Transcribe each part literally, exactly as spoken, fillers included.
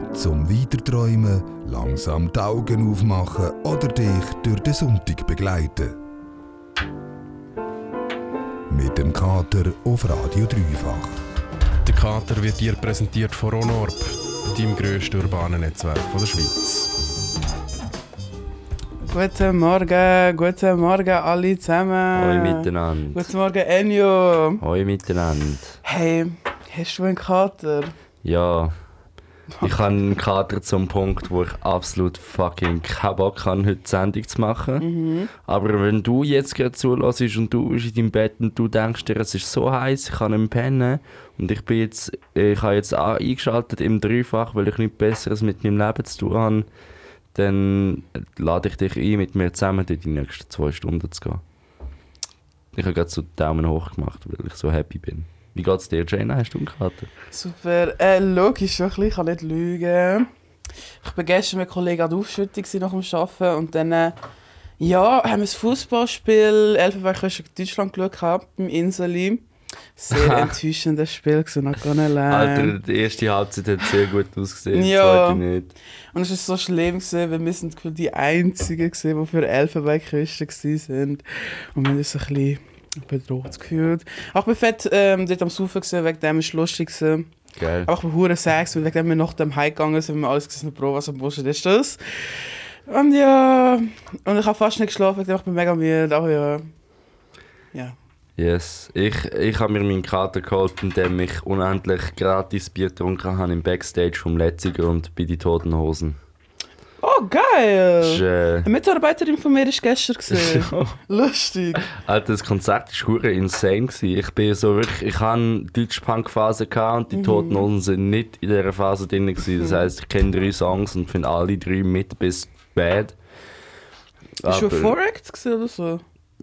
Zum Weiterträumen, langsam die Augen aufmachen oder dich durch den Sonntag begleiten. Mit dem Kater auf Radio Dreifach. Der Kater wird dir präsentiert von Ronorb, deinem grössten urbanen Netzwerk von der Schweiz. Guten Morgen, guten Morgen alle zusammen. Hoi miteinander. Guten Morgen Enjo. Hoi miteinander. Hey, hast du einen Kater? Ja, ich habe einen Kater zum Punkt, wo ich absolut fucking keinen Bock habe, heute die Sendung zu machen. Mhm. Aber wenn du jetzt gerade zulässt und du bist in deinem Bett und du denkst dir, es ist so heiß, ich kann nicht mehr pennen und ich bin jetzt, ich habe jetzt eingeschaltet im Dreifach, weil ich nichts Besseres mit meinem Leben zu tun habe, dann lade ich dich ein, mit mir zusammen durch die nächsten zwei Stunden zu gehen. Ich habe gerade so Daumen hoch gemacht, weil ich so happy bin. Wie geht's dir, Jana? Hast du einen Kater? Super, äh, logisch, wirklich, ich kann nicht lügen. Ich war gestern mit Kollegen an der Aufschüttung nach dem Arbeiten und dann äh, ja, haben wir ein Fußballspiel Elfenbeinküste Deutschland geschaut, beim Inseli. Sehr enttäuschendes Spiel, not gonna lie. Alter, die erste Halbzeit hat sehr gut ausgesehen, die ja. zweite nicht. Und es war so schlimm, gewesen, weil wir sind die Einzigen, gewesen, die für Elfenbeinküste waren. Und wir haben uns ein bisschen bedroht gefühlt. Auch ich war fett ähm, dort am Saufen, wegen dem war es lustig. Geil. Aber ich war verdammt sex, wegen dem wir nach dem Heim gegangen sind, haben wir alles gesehen, Bro, was am Bullshit ist das? Und ja, und ich habe fast nicht geschlafen, ich bin mega müde, aber ja. Ja. Yes, ich, ich habe mir meinen Kater geholt, indem ich unendlich gratis Bier getrunken habe im Backstage vom Letziger und bei die Toten Hosen. Oh, geil! Ist, äh, Eine Mitarbeiterin von mir war gestern gesehen. Lustig. Alter, das Konzert war verdammt insane. Ich bin so wirklich, ich hatte eine Deutsch-Punk-Phase und die mhm. Toten Hosen sind nicht in dieser Phase drin gewesen. Das heisst, ich kenne drei Songs und finde alle drei mit bis bad. Bist du Four Acts oder so?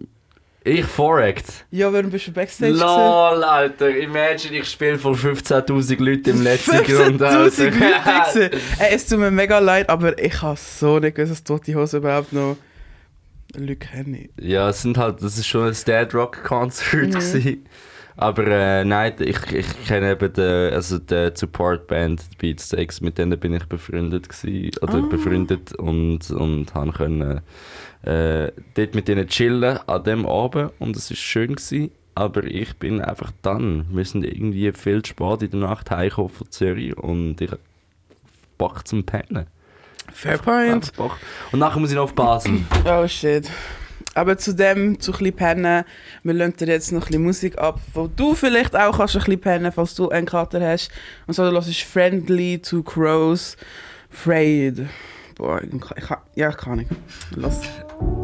Ich Four Act? Ja, warum bist du Backstage? Lol, gewesen? Alter, imagine, ich spiele vor fünfzehntausend Leuten im letzten Grund. fünfzehntausend Leute? Ey, es tut mir mega leid, aber ich habe so nicht gewusst, dass Tote Hosen überhaupt noch Leute kennen. Ja, es sind halt, das ist schon ein Dead Rock Concert mhm. Aber äh, nein, ich, ich kenne eben die, also die Support-Band Beatsteaks, mit denen bin ich befreundet gewesen, oder ah. befreundet und, und habe können äh, dort mit ihnen chillen an dem Abend und es war schön gewesen, aber ich bin einfach dann, wir sind irgendwie viel zu spät in der Nacht heimgekommen von Zürich und ich hab Bock zum Pennen. Fair point. Und nachher muss ich noch auf Basel. Oh shit. Aber zu dem, zu ein bisschen pennen, wir lassen dir jetzt noch ein bisschen Musik ab, wo du vielleicht auch kannst ein bisschen pennen, falls du einen Kater hast. Und so, du hörst Friendly to Crows, Afraid. Boah, ich kann, ja, ich kann nicht. Los.